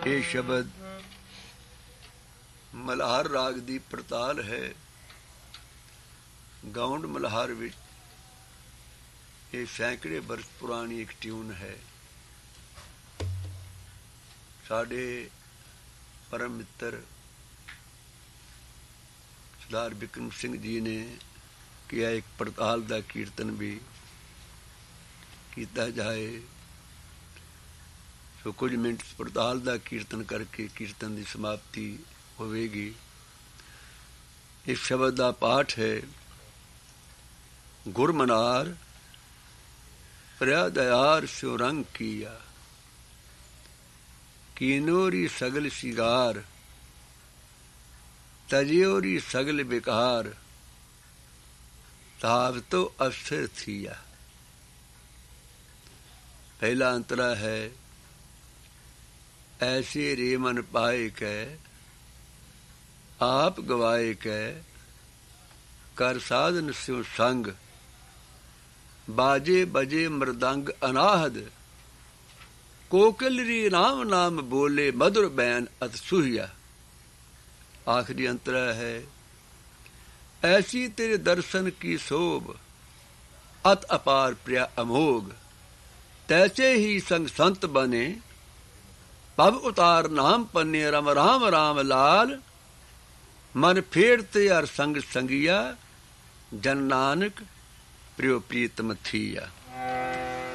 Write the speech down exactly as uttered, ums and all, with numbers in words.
ਇਹ ਸ਼ਬਦ ਮਲਹਾਰ ਰਾਗ ਦੀ ਪੜਤਾਲ ਹੈ। ਗਾਉਂਡ ਮਲਹਾਰ ਵਿੱਚ ਇਹ ਸੈਂਕੜੇ ਬਰਸ ਪੁਰਾਣੀ ਇੱਕ ਟਿਊਨ ਹੈ। ਸਾਡੇ ਪਰਮ ਮਿੱਤਰ ਸਰਦਾਰ ਬਿਕਰਮ ਸਿੰਘ ਜੀ ਨੇ ਕਿਹਾ ਇੱਕ ਪੜਤਾਲ ਦਾ ਕੀਰਤਨ ਵੀ ਕੀਤਾ ਜਾਏ। ਸੋ ਕੁਝ ਮਿੰਟ ਪੜਤਾਲ ਦਾ ਕੀਰਤਨ ਕਰਕੇ ਕੀਰਤਨ ਦੀ ਸਮਾਪਤੀ ਹੋਵੇਗੀ। ਇਸ ਸ਼ਬਦ ਦਾ ਪਾਠ ਹੈ। ਗੁਰਮਨਾਰ ਪ੍ਰਿਆ ਦਿਆਰ ਸਿਉ ਰੰਗ ਕੀਆ, ਕੀਨੋਰੀ ਸਗਲ ਸ਼ਿਗਾਰ, ਤਜਿਓਰੀ ਸਗਲ ਬਿਕਾਰ, ਤਾਵਤੋ ਅਵਸਰ ਥੀਆ। पहला अंतरा है। ऐसे रे मन पाए कै, आप गवाए कै, कर साधन स्यो संग, बाजे बजे मृदंग अनाहद, कोकिलरी राम नाम बोले मधुर बैन अत सुहिया। आखिरी अंतरा है। ऐसी तेरे दर्शन की शोभ, अत अपार प्रिया अमोघ, तैसे ही संग संत बने, पब उतार नाम पन्ने, राम राम राम लाल, मन फेरते हर संग संगिया, जन नानक प्रियो प्रीतम थीया।